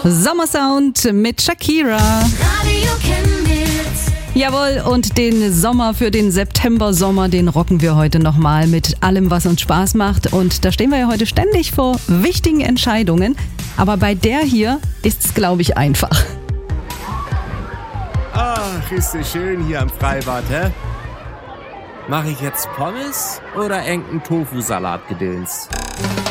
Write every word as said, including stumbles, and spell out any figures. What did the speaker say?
Sommersound mit Shakira. Radio Chemnitz. Jawohl, und den Sommer für den September-Sommer, den rocken wir heute nochmal mit allem, was uns Spaß macht. Und da stehen wir ja heute ständig vor wichtigen Entscheidungen. Aber bei der hier ist es, glaube ich, einfach. Ach, ist es schön hier im Freibad, hä? Mache ich jetzt Pommes oder engen Tofu-Salat-Gedöns?